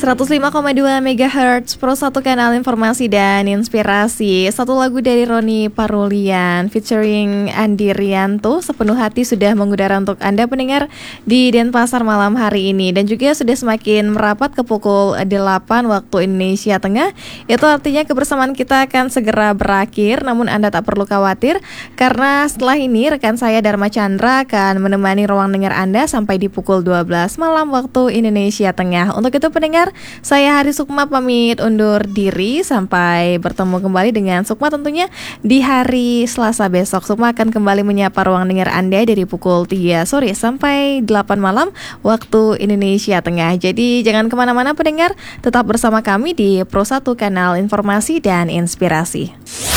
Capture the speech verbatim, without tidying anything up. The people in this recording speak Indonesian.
seratus lima koma dua megahertz Pro satu kanal informasi dan inspirasi. Satu lagu dari Roni Parulian featuring Andi Rianto, Sepenuh Hati, sudah mengudara untuk Anda pendengar di Denpasar malam hari ini. Dan juga sudah semakin merapat ke pukul delapan waktu Indonesia Tengah. Itu artinya kebersamaan kita akan segera berakhir. Namun Anda tak perlu khawatir, karena setelah ini rekan saya Dharma Chandra akan menemani ruang dengar Anda sampai di pukul dua belas malam waktu Indonesia Tengah. Untuk itu pendengar, saya Hari Sukma pamit undur diri. Sampai bertemu kembali dengan Sukma tentunya di hari Selasa besok. Sukma akan kembali menyapa ruang dengar Anda dari pukul tiga sore sampai delapan malam waktu Indonesia Tengah. Jadi jangan kemana-mana pendengar, tetap bersama kami di Pro satu kanal informasi dan inspirasi.